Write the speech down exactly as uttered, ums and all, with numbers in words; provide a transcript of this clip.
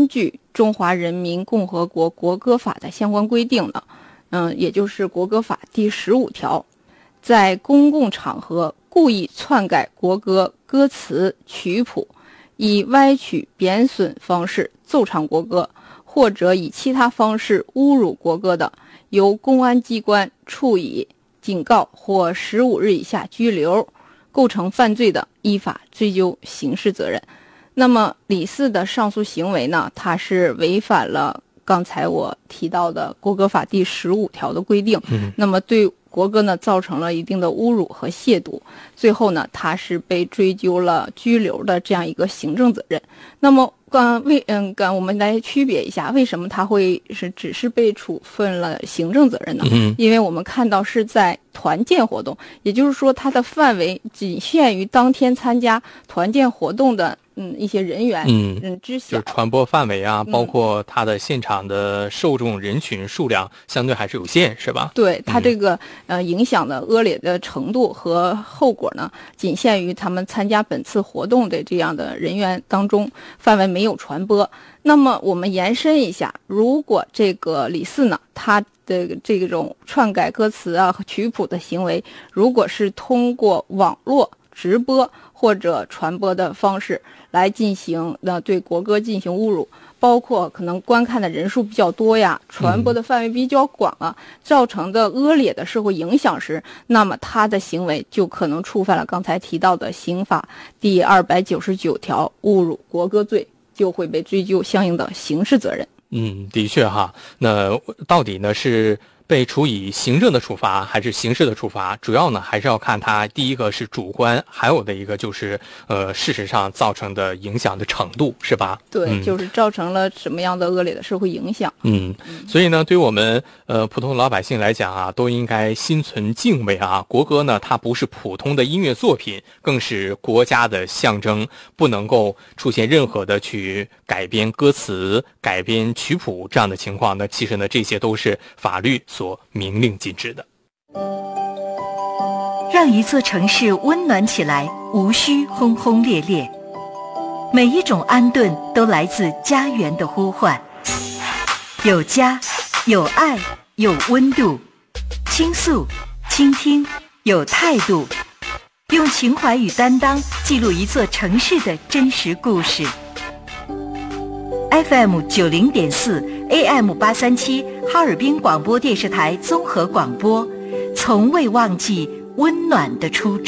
据《中华人民共和国国歌法》的相关规定呢，嗯，也就是国歌法第十五条，在公共场合故意篡改国歌歌词曲谱，以歪曲贬损方式奏唱国歌，或者以其他方式侮辱国歌的，由公安机关处以警告或十五日以下拘留；构成犯罪的，依法追究刑事责任。那么李四的上述行为呢，他是违反了刚才我提到的国歌法第十五条的规定，嗯、那么对国歌呢造成了一定的侮辱和亵渎，最后呢他是被追究了拘留的这样一个行政责任。那么刚为嗯刚我们来区别一下，为什么他会是只是被处分了行政责任呢？嗯、因为我们看到是在团建活动，也就是说它的范围仅限于当天参加团建活动的嗯一些人员嗯嗯知晓， 就是传播范围啊，包括它的现场的受众人群数量相对还是有限，是吧？ 对，它这个、嗯、呃影响的恶劣的程度和后果呢，仅限于他们参加本次活动的这样的人员当中，范围没有传播。那么我们延伸一下，如果这个李四呢，他的这种篡改歌词啊和曲谱的行为，如果是通过网络直播或者传播的方式来进行呃对国歌进行侮辱，包括可能观看的人数比较多呀，传播的范围比较广啊，嗯、造成的恶劣的社会影响时，那么他的行为就可能触犯了刚才提到的刑法第二百九十九条侮辱国歌罪，就会被追究相应的刑事责任。 嗯，的确哈，那到底呢是被处以行政的处罚还是刑事的处罚，主要呢还是要看它第一个是主观，还有的一个就是呃事实上造成的影响的程度，是吧？ 对、 嗯、 就是造成了什么样的恶劣的社会影响。 嗯，所以呢对于我们呃普通老百姓来讲啊，都应该心存敬畏啊。国歌呢它不是普通的音乐作品，更是国家的象征，不能够出现任何的去改编歌词、改编曲谱这样的情况呢，其实呢这些都是法律所明令禁止的。 让一座城市温暖起来，无需轰轰烈烈，每一种安顿都来自家园的呼唤。有家，有爱，有温度，倾诉，倾听，有态度，用情怀与担当记录一座城市的真实故事。F M 九零点四 A M 八三七哈尔滨广播电视台综合广播，从未忘记温暖的初衷。